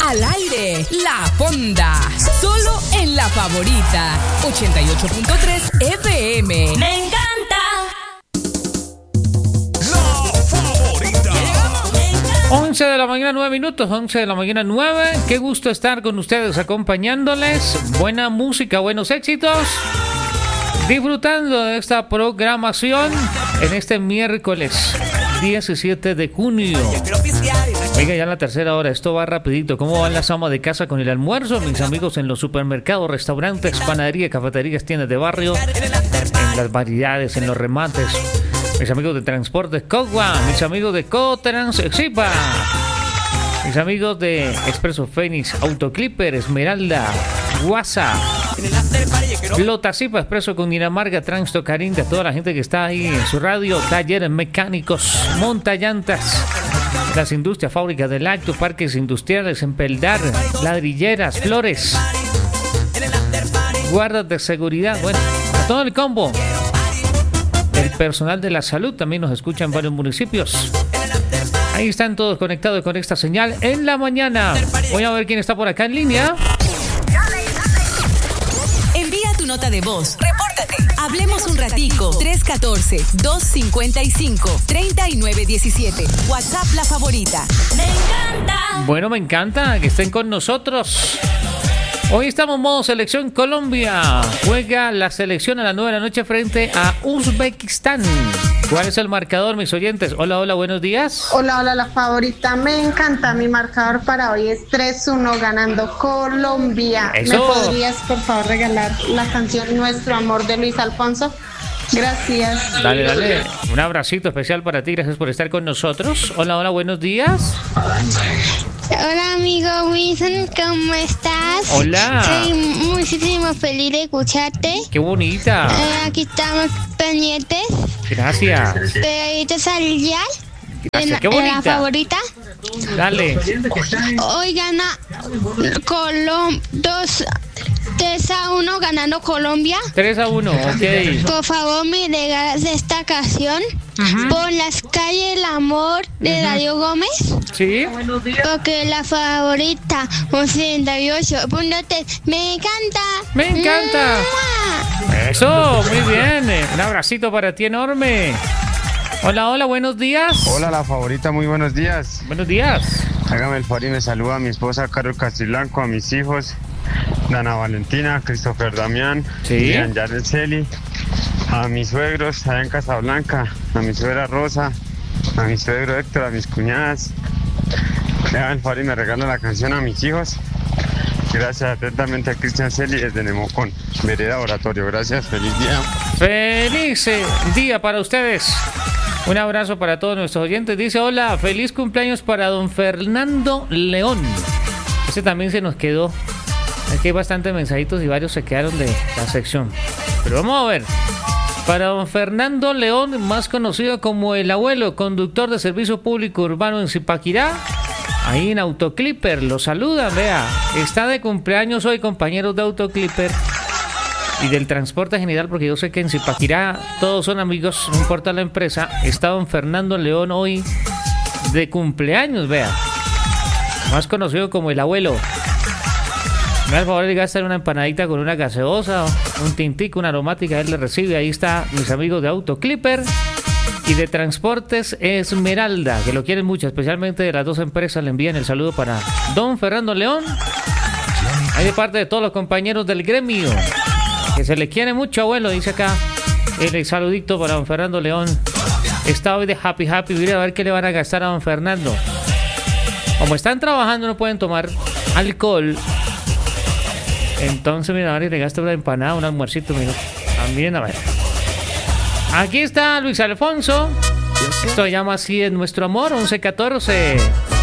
Al aire, La Fonda. Solo en La Favorita. 88.3 FM. ¡Me encanta! La Favorita. 11 de la mañana, 9 minutos. 11 de la mañana, 9. Qué gusto estar con ustedes acompañándoles. Buena música, buenos éxitos. Disfrutando de esta programación en este miércoles 17 de junio. Oiga, ya en la tercera hora, esto va rapidito. ¿Cómo van las amas de casa con el almuerzo? Mis amigos en los supermercados, restaurantes, panaderías, cafeterías, tiendas de barrio, en las variedades, en los remates. Mis amigos de Transportes Cogua, mis amigos de Cotrans Exipa, mis amigos de Expreso Fénix, Autoclipper, Esmeralda, Guasa, Lotacipa, Expreso con Dinamarca, Transto Carinta, toda la gente que está ahí en su radio, talleres mecánicos, montallantas, las industrias, fábricas de lácteos, parques industriales, Empeldar, ladrilleras, flores, guardas de seguridad, bueno, a todo el combo. El personal de la salud también nos escucha en varios municipios. Ahí están todos conectados con esta señal en la mañana. Voy a ver quién está por acá en línea. Envía tu nota de voz. Repórtate. Hablemos un ratico. 314-255-3917. WhatsApp La Favorita. ¡Me encanta! Bueno, me encanta que estén con nosotros. Hoy estamos en modo selección Colombia. Juega la selección a las 9 de la noche frente a Uzbekistán. ¿Cuál es el marcador, mis oyentes? Hola, hola, buenos días. Hola, hola, La Favorita. Me encanta. Mi marcador para hoy es 3-1 ganando Colombia. Eso. ¿Me podrías, por favor, regalar la canción Nuestro Amor de Luis Alfonso? Gracias. Dale, dale. Un abracito especial para ti. Gracias por estar con nosotros. Hola, hola, buenos días. Hola amigo Wilson, ¿cómo estás? Hola. Estoy muchísimo feliz de escucharte. Qué bonita. Aquí estamos pendientes, Gracias. pegaditos al dial. Gracias, qué En la bonita. Favorita. Dale. Hoy gana 3-1 ganando Colombia. 3-1, ok. Por favor, me regalas esta canción por las calles del amor de Darío Gómez. ¿Sí? Porque La Favorita 88.3 me encanta. Me encanta. ¡Mua! Eso, muy bien. Un abracito para ti enorme. Hola, hola, buenos días. Hola, La Favorita, muy buenos días. Buenos días. Hágame el favor y me saluda a mi esposa Carol Castiblanco, a mis hijos, Dana Valentina, Christopher Damián, Sí. Janet Celi, a mis suegros allá en Casablanca, a mi suegra Rosa, a mi suegro Héctor, a mis cuñadas. Hágame el favor y me regala la canción a mis hijos. Gracias atentamente a Cristian Celi desde Nemocón, Vereda Oratorio. Gracias, feliz día. Feliz día para ustedes. Un abrazo para todos nuestros oyentes. Dice, hola, feliz cumpleaños para don Fernando León. Ese también se nos quedó. Aquí hay bastantes mensajitos y varios se quedaron de la sección. Pero vamos a ver. Para don Fernando León, más conocido como el abuelo, conductor de servicio público urbano en Zipaquirá, ahí en Autoclipper, lo saludan, vea. Está de cumpleaños hoy, compañeros de Autoclipper y del transporte general, porque yo sé que en Zipaquirá todos son amigos, no importa la empresa. Está don Fernando León hoy de cumpleaños, vea. Más conocido como el abuelo. Me da el favor de gastar una empanadita con una gaseosa, un tintico, una aromática, él le recibe. Ahí está mis amigos de Autoclipper y de Transportes Esmeralda, que lo quieren mucho, especialmente de las dos empresas. Le envían el saludo para don Fernando León. Ahí de parte de todos los compañeros del gremio, que se le quiere mucho, abuelo, dice acá. El saludito para don Fernando León. Está hoy de happy. Mira a ver qué le van a gastar a don Fernando. Como están trabajando no pueden tomar alcohol. Entonces, mira, ahora le gasta una empanada, un almuercito, mira. También, a ver. Aquí está Luis Alfonso. Esto se llama así en Nuestro Amor, 11-14.